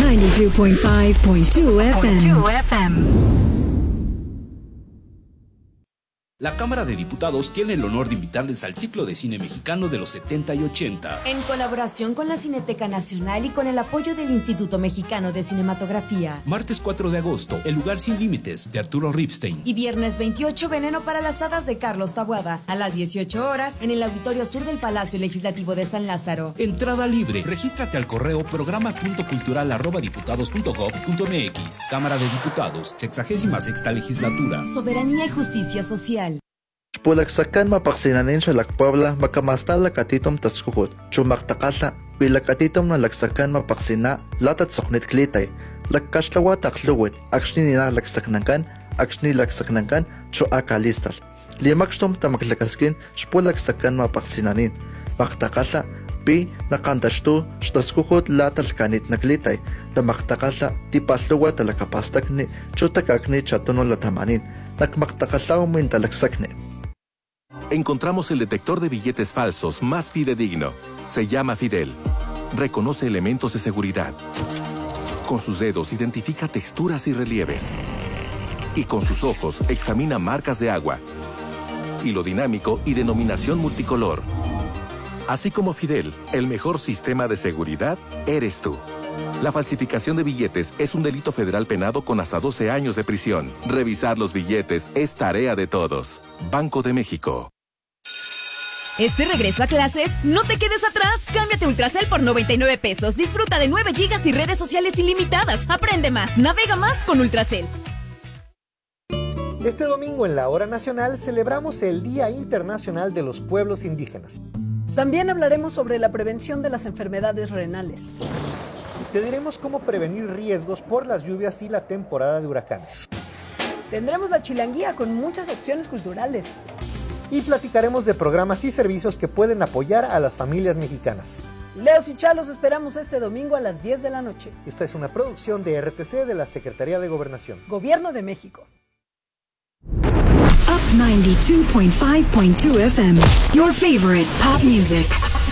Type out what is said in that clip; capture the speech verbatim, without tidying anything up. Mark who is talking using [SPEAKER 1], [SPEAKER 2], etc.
[SPEAKER 1] ninety-two point five point two F M.
[SPEAKER 2] La Cámara de Diputados tiene el honor de invitarles al ciclo de cine mexicano de los setenta y ochenta.
[SPEAKER 3] En colaboración con la Cineteca Nacional y con el apoyo del Instituto Mexicano de Cinematografía.
[SPEAKER 2] Martes cuatro de agosto, El lugar sin límites, de Arturo Ripstein.
[SPEAKER 3] Y viernes veintiocho, Veneno para las hadas, de Carlos Taboada. A las dieciocho horas, en el Auditorio Sur del Palacio Legislativo de San Lázaro.
[SPEAKER 2] Entrada libre. Regístrate al correo programa punto cultural arroba diputados punto gob punto mx. Cámara de Diputados, sexagésima sexta legislatura.
[SPEAKER 3] Soberanía y justicia social.
[SPEAKER 4] Pulaksakan mapaksinanin sa Lakpuebla makamasta lakatitom taskuhut. Chumaktakasa pilakatitom na laksakan mapaksina latat soknit klitay. Lakkashlawa takluwit akshni nina laksaknangkan akshni laksaknangkan cho akalistas. Limakstom tamaklakaskin spulaksakan mapaksinanin. Maktakasa pi nakantashtu shtaskuhut latal kanit naklitay. Tamaktakasa tipasluwa talakapastakni chutakakni chatuno latamanin. Nakmaktakasao mo intalaksakni.
[SPEAKER 5] Encontramos el detector de billetes falsos más fidedigno. Se llama Fidel. Reconoce elementos de seguridad. Con sus dedos identifica texturas y relieves. Y con sus ojos examina marcas de agua, hilo dinámico y denominación multicolor. Así como Fidel, el mejor sistema de seguridad eres tú. La falsificación de billetes es un delito federal penado con hasta doce años de prisión. Revisar los billetes es tarea de todos. Banco de México.
[SPEAKER 6] Este regreso a clases, no te quedes atrás. Cámbiate Ultracel por noventa y nueve pesos. Disfruta de nueve gigas y redes sociales ilimitadas. Aprende más, navega más con Ultracel.
[SPEAKER 7] Este domingo en la Hora Nacional celebramos el Día Internacional de los Pueblos Indígenas.
[SPEAKER 8] También hablaremos sobre la prevención de las enfermedades renales.
[SPEAKER 7] Te diremos cómo prevenir riesgos por las lluvias y la temporada de huracanes.
[SPEAKER 8] Tendremos la chilanguía con muchas opciones culturales.
[SPEAKER 7] Y platicaremos de programas y servicios que pueden apoyar a las familias mexicanas.
[SPEAKER 8] Leos y Chalos esperamos este domingo a las diez de la noche.
[SPEAKER 7] Esta es una producción de R T C de la Secretaría de Gobernación.
[SPEAKER 8] Gobierno de México.
[SPEAKER 1] Up ninety-two point five point two F M, your favorite pop music.